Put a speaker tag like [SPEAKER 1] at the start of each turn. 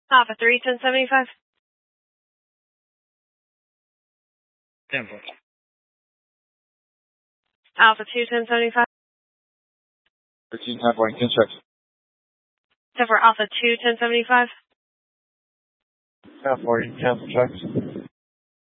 [SPEAKER 1] Alpha 3, 1075.
[SPEAKER 2] 10 4.
[SPEAKER 1] Alpha 2, 1075.
[SPEAKER 3] 13 half line, construct.
[SPEAKER 1] 10 for Alpha 2, 1075.
[SPEAKER 3] Half line, cancel checks.